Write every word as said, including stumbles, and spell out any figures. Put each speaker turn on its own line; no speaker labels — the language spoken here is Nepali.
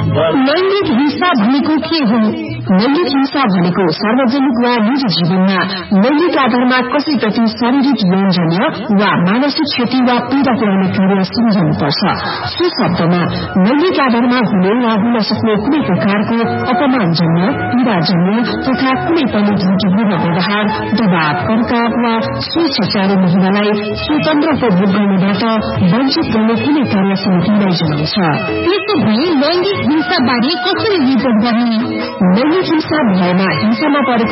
लैंगिक हिंसा भनेको के हो? लैंगिक हिंसा भनेको सार्वजनिक वा निजी जीवनमा लैंगिक आधारमा कसैप्रति शारीरिक यौनजन्य वा मानसिक क्षति वा पीड़ा पुर्याउने कार्य सम्झनुपर्छ। सो शब्दमा लैंगिक आधारमा हुने वा हुन सक्ने कुनै प्रकारको अपमानजन्य, पीड़ाजन्य तथा कुनै पनि धम्कीपूर्ण व्यवहार, दबाव, कर्काव वा स्वेच्छाचारी महिलालाई स्वतन्त्र उपभोग गर्नबाट वञ्चित गर्ने कुनै कार्य समितिलाई जनाउँछ।
त्यसो भए लैंगिक हिंसा बारे कसरी रिपोर्ट गर्ने?
लैंगिक हिंसा भएमा हिंसामा परेको